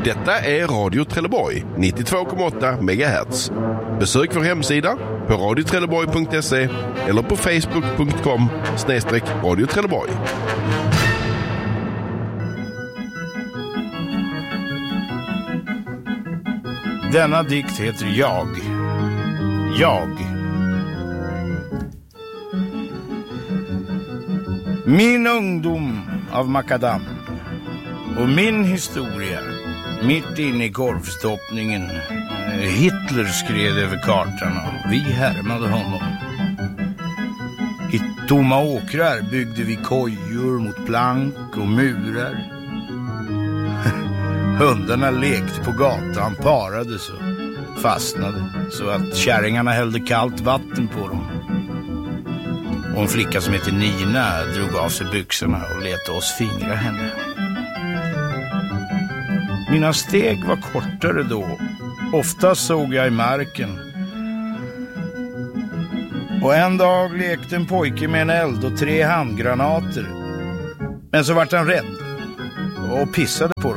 Detta är Radio Trelleborg 92,8 MHz. Besök vår hemsida på radiotrelleborg.se eller på facebook.com/Radio Trelleborg. Denna dikt heter Jag. Min ungdom av makadam och min historia mitt inne i korvstoppningen. Hitler skred över kartan och vi härmade honom. I tomma åkrar byggde vi kojor mot plank och murar. Hundarna lekte på gatan, parades och fastnade så att kärringarna hällde kallt vatten på dem. Och en flicka som heter Nina drog av sig byxorna och lät oss fingra henne. Mina steg var kortare då. Ofta såg jag i marken. Och en dag lekte en pojke med en eld och 3 handgranater. Men så vart han rädd och pissade på dem.